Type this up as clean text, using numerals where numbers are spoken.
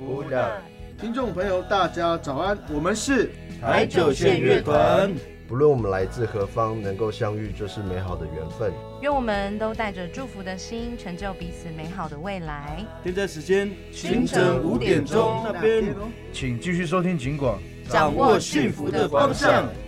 呼的。 听众朋友，大家早安，我们是台九线乐团。 不论我们来自何方，能够相遇就是美好的缘分。 愿我们都带着祝福的心，成就彼此美好的未来。 现在时间清晨5点钟那边， 请继续收听警广， 掌握幸福的方向。